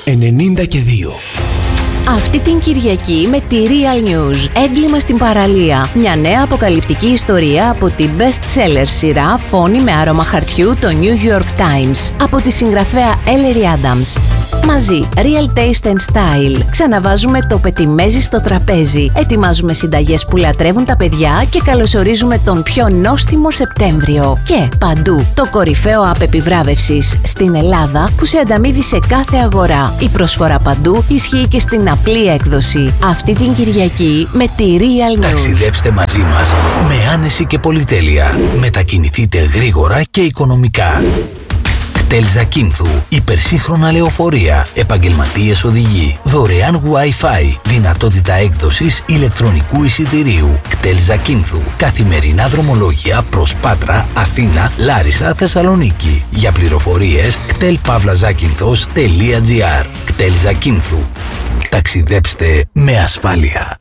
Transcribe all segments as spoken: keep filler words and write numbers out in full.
ενενήντα και δύο. Αυτή την Κυριακή με τη Real News, έγκλημα στην παραλία. Μια νέα αποκαλυπτική ιστορία από την best-seller σειρά Φόνη με άρωμα χαρτιού, το New York Times, από τη συγγραφέα Ellery Adams. Μαζί, Real Taste and Style. Ξαναβάζουμε το πετιμέζι στο τραπέζι. Ετοιμάζουμε συνταγές που λατρεύουν τα παιδιά και καλωσορίζουμε τον πιο νόστιμο Σεπτέμβριο. Και παντού, το κορυφαίο app επιβράβευσης στην Ελλάδα που σε ανταμείβει σε κάθε αγορά. Η προσφορά παντού ισχύει και στην απλή έκδοση. Αυτή την Κυριακή με τη Real News. Ταξιδέψτε μαζί μας με άνεση και πολυτέλεια. Μετακινηθείτε γρήγορα και οικονομικά. κτέλ Ζακίνθου, υπερσύγχρονα λεωφορεία, επαγγελματίες οδηγοί, δωρεάν Wi-Fi, δυνατότητα έκδοσης ηλεκτρονικού εισιτηρίου. κτέλ Ζακίνθου, καθημερινά δρομολόγια προς Πάτρα, Αθήνα, Λάρισα, Θεσσαλονίκη. Για πληροφορίες κτέλ παύλα ζάκυνθος τελεία τζι άρ. κτέλ Ζακίνθου. Ταξιδέψτε με ασφάλεια.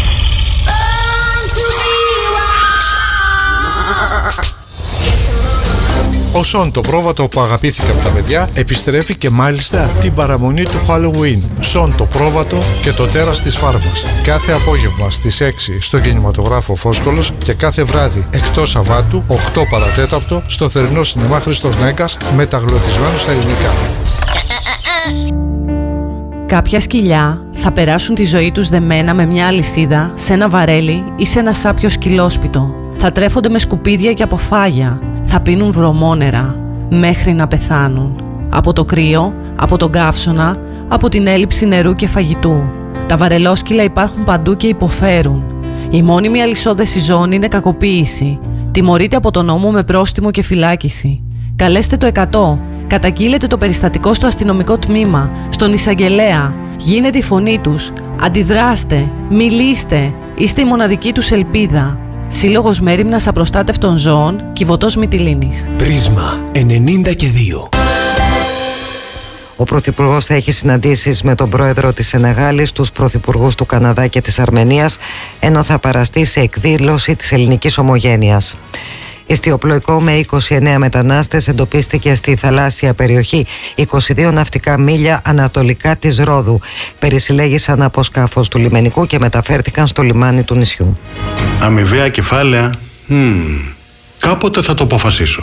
Ο Σον, το πρόβατο που αγαπήθηκε από τα παιδιά, επιστρέφει και μάλιστα την παραμονή του Halloween. Σον, το πρόβατο και το τέρας της φάρμας. Κάθε απόγευμα στις έξι στο κινηματογράφο Φόσκολος και κάθε βράδυ εκτός Σαββάτου, οκτώ παρατέταρτο, στο θερινό σινεμά Χριστός Νέκας, μεταγλωτισμένο στα ελληνικά. Κάποια σκυλιά θα περάσουν τη ζωή τους δεμένα με μια αλυσίδα σε ένα βαρέλι ή σε ένα σάπιο σκυλόσπιτο. Θα τρέφονται με σκουπίδια και αποφάγια. Θα πίνουν βρωμόνερα μέχρι να πεθάνουν. Από το κρύο, από τον καύσωνα, από την έλλειψη νερού και φαγητού. Τα βαρελόσκυλα υπάρχουν παντού και υποφέρουν. Η μόνιμη αλυσόδεση ζώων είναι κακοποίηση. Τιμωρείται από τον νόμο με πρόστιμο και φυλάκιση. Καλέστε το εκατό. Καταγγείλετε το περιστατικό στο αστυνομικό τμήμα, στον εισαγγελέα. Γίνετε η φωνή τους. Αντιδράστε. Μιλήστε. Είστε η μοναδική τους ελπίδα. Σύλλογος Μέριμνας Απροστάτευτων Ζώων, Κιβωτός Μυτιλήνης. Πρίσμα ενενήντα και δύο. Ο Πρωθυπουργός θα έχει συναντήσεις με τον Πρόεδρο της Σενεγάλης, τους Πρωθυπουργούς του Καναδά και της Αρμενίας, ενώ θα παραστεί σε εκδήλωση της ελληνικής ομογένειας. Ιστιοπλοϊκό με είκοσι εννέα μετανάστες εντοπίστηκε στη θαλάσσια περιοχή είκοσι δύο ναυτικά μίλια ανατολικά της Ρόδου. Περισυλλέγησαν από σκάφος του λιμενικού και μεταφέρθηκαν στο λιμάνι του νησιού. Αμοιβαία κεφάλαια, mm, κάποτε θα το αποφασίσω.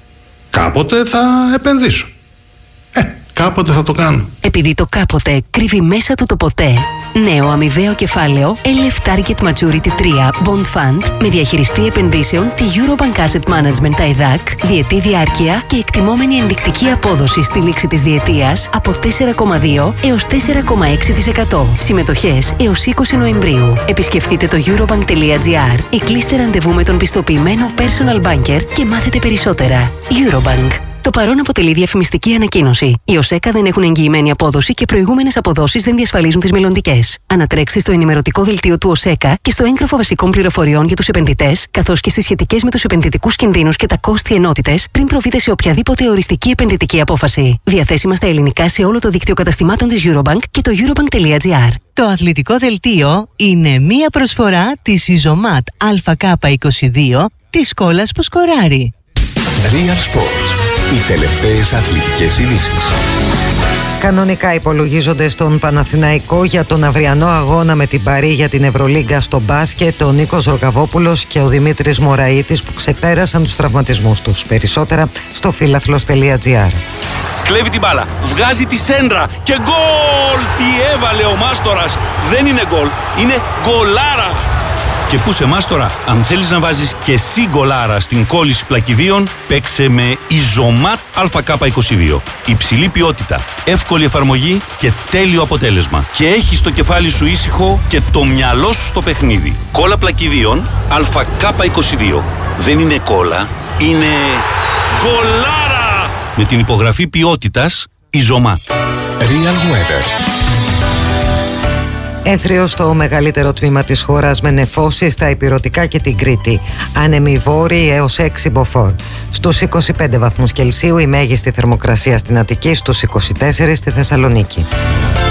Κάποτε θα επενδύσω. Ε, κάποτε θα το κάνω. Επειδή το κάποτε κρύβει μέσα του το ποτέ. Νέο αμοιβαίο κεφάλαιο ελ εφ Target Maturity τρία Bond Fund με διαχειριστή επενδύσεων τη Eurobank Asset Management τα ΕΔΑΚ, διετή διάρκεια και εκτιμόμενη ενδεικτική απόδοση στη λήξη της διετίας από τέσσερα κόμμα δύο έως τέσσερα κόμμα έξι τοις εκατό. Συμμετοχές έως είκοσι Νοεμβρίου. Επισκεφτείτε το eurobank τελεία τζι άρ ή κλείστε ραντεβού με τον πιστοποιημένο personal banker και μάθετε περισσότερα. Eurobank. Το παρόν αποτελεί διαφημιστική ανακοίνωση. Οι ΟΣΕΚΑ δεν έχουν εγγυημένη απόδοση και προηγούμενες αποδόσεις δεν διασφαλίζουν τις μελλοντικές. Ανατρέξτε στο ενημερωτικό δελτίο του ΟΣΕΚΑ και στο έγγραφο βασικών πληροφοριών για τους επενδυτές, καθώς και στις σχετικές με τους επενδυτικούς κινδύνους και τα κόστη ενότητες, πριν προβείτε σε οποιαδήποτε οριστική επενδυτική απόφαση. Διαθέσιμα στα ελληνικά σε όλο το δίκτυο καταστημάτων της Eurobank και το eurobank τελεία τζι άρ. Το αθλητικό δελτίο είναι μία προσφορά της Ιζωμάτ Α Κ είκοσι δύο της Σκόλας που σκοράρει. Real Sports. Οι τελευταίες αθλητικές ειδήσεις. Κανονικά υπολογίζονται στον Παναθηναϊκό για τον αυριανό αγώνα με την Παρί για την Ευρωλίγκα στο μπάσκετ ο Νίκος Ροκαβόπουλος και ο Δημήτρης Μωραΐτης που ξεπέρασαν τους τραυματισμούς τους. Περισσότερα στο φίλαθλος τελεία τζι άρ. Κλέβει την μπάλα, βγάζει τη σέντρα και γκολ! Τι έβαλε ο Μάστορας! Δεν είναι γκολ, είναι γκολάρα! Και πού σε Μάστορα, αν θέλεις να βάζεις και εσύ γκολάρα στην κόλληση πλακιδίων, παίξε με Ιζωμάτ Α Κ είκοσι δύο. Υψηλή ποιότητα, εύκολη εφαρμογή και τέλειο αποτέλεσμα. Και έχεις το κεφάλι σου ήσυχο και το μυαλό σου στο παιχνίδι. Κόλλα πλακιδίων Α Κ είκοσι δύο. Δεν είναι κόλλα, είναι γκολάρα! Με την υπογραφή ποιότητας Ιζωμάτ. Real Weather. Έθριο στο μεγαλύτερο τμήμα της χώρας με νεφώσεις στα Ηπειρωτικά και την Κρήτη. Άνεμοι βόρειοι έως έξι μποφόρ. Στους είκοσι πέντε βαθμούς Κελσίου η μέγιστη θερμοκρασία στην Αττική, στους είκοσι τέσσερα στη Θεσσαλονίκη.